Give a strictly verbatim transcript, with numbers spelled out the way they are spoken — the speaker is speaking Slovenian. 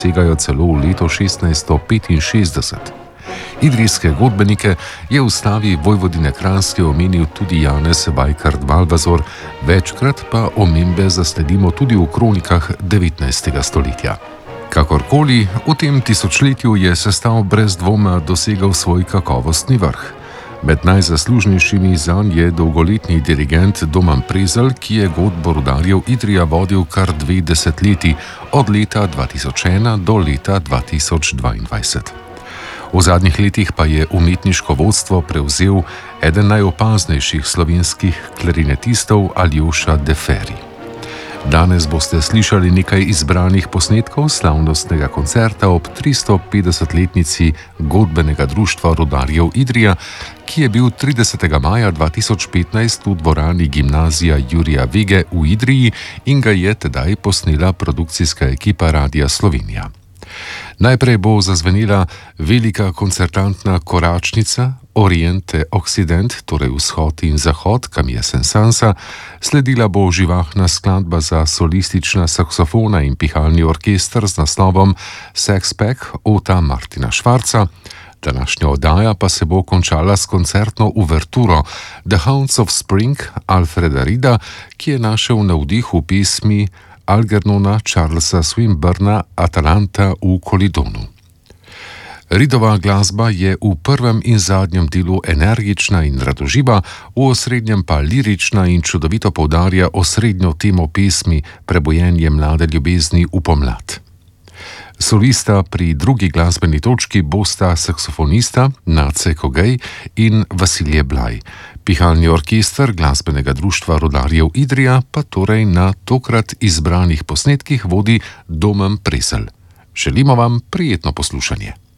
segajo celo v leto šestnajststo petinšestdeset. Idrijske godbenike je v slavi vojvodine Kranjske omenil tudi Janez Vajkard Valvazor, večkrat pa omembe zasledimo tudi v kronikah devetnajstega stoletja. Kakorkoli, v tem tisočletju je sestav brez dvoma dosegal svoj kakovostni vrh. Med najzaslužnejšimi zanj je dolgoletni dirigent Domen Prezelj, ki je godbo rudarjev Idrija vodil kar dve desetletji, od leta dva tisoč ena do leta dva tisoč dvaindvajset. V zadnjih letih pa je umetniško vodstvo prevzel eden najopaznejših slovenskih klarinetistov Aljoša Deferi. Danes boste slišali nekaj izbranih posnetkov slavnostnega koncerta ob tristopetdesetletnici godbenega društva rudarjev Idrija, ki je bil tridesetega maja dva tisoč petnajst v dvorani Gimnazija Jurija Vege v Idriji in ga je tedaj posnela produkcijska ekipa Radia Slovenija. Najprej bo zazvenela velika koncertantna koračnica Oriente Occident, torej vzhod in zahod, kam je sensansa, sledila bo živahna skladba za solistična saksofona in pihalni orkester z naslovom Sexpack Ota Martina Švarca. Današnja oddaja pa se bo končala s koncertno uverturo The Hounds of Spring Alfreda Rida, ki je našel navdih v pesmi Algernona Charlesa Swinburna Atalanta v Kolidonu. Ridova glasba je v prvem in zadnjem delu energična in radoživa, v osrednjem pa lirična in čudovito poudarja osrednjo temo pesmi Prebojenje mlade ljubezni v pomlad. Solista pri drugi glasbeni točki bosta saksofonista Nace Kogej in Vasilije Blaj. Pihalni orkester glasbenega društva rudarjev Idrija pa torej na tokrat izbranih posnetkih vodi Domen Prezelj. Želimo vam prijetno poslušanje.